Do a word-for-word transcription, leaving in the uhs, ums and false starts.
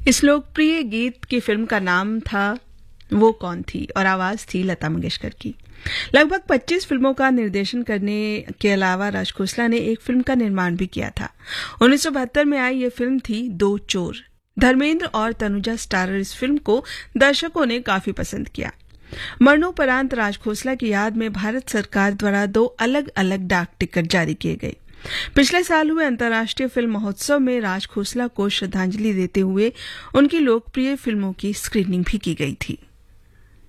इस लोकप्रिय गीत की फिल्म का नाम था वो कौन थी और आवाज थी लता मंगेशकर की। लगभग पच्चीस फिल्मों का निर्देशन करने के अलावा राज खोसला ने एक फिल्म का निर्माण भी किया था। उन्नीस सौ बहत्तर में आई ये फिल्म थी दो चोर। धर्मेंद्र और तनुजा स्टारर इस फिल्म को दर्शकों ने काफी पसंद किया। मरणोपरांत राज खोसला की याद में भारत सरकार द्वारा दो अलग अलग डाक टिकट जारी किए गए। पिछले साल हुए अंतर्राष्ट्रीय फिल्म महोत्सव में राज खोसला को श्रद्धांजलि देते हुए उनकी लोकप्रिय फिल्मों की स्क्रीनिंग भी की गई थी।